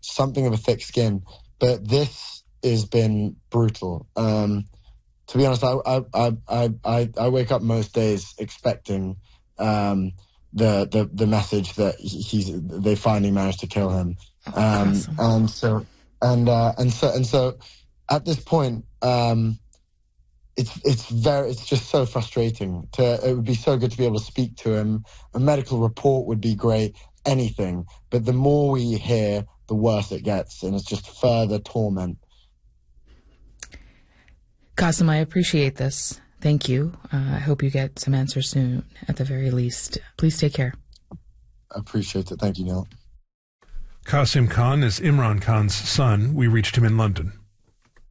something of a thick skin. But this has been brutal. To be honest, I wake up most days expecting the message that they finally managed to kill him. Awesome. And so at this point, it's just so frustrating. It would be so good to be able to speak to him. A medical report would be great, anything. But the more we hear, the worse it gets, and it's just further torment. Qasim, I appreciate this. Thank you. I hope you get some answers soon, at the very least. Please take care. I appreciate it. Thank you, Neil. Qasim Khan is Imran Khan's son. We reached him in London.